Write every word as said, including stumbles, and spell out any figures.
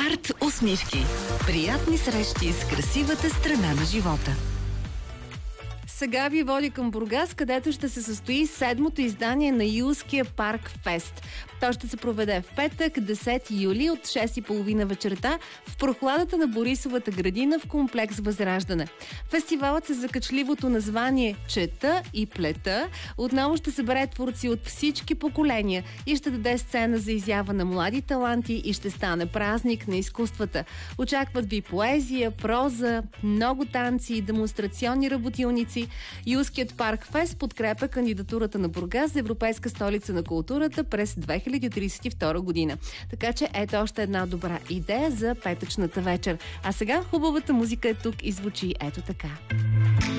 Арт усмивки. Приятни срещи с красивата страна на живота. Сега ви води към Бургас, където ще се състои седмото издание на Юлския парк фест. То ще се проведе в петък, десети юли от шест и половина вечерта в прохладата на Борисовата градина в комплекс Възраждане. Фестивалът с закачливото название Чета и плета отново ще събере творци от всички поколения и ще даде сцена за изява на млади таланти и ще стане празник на изкуствата. Очакват ви поезия, проза, много танци и демонстрационни работилници. Юлският парк фест подкрепя кандидатурата на Бургас за Европейска столица на културата през две хиляди тридесет и втора година. Така че ето още една добра идея за петъчната вечер. А сега хубавата музика е тук и звучи ето така.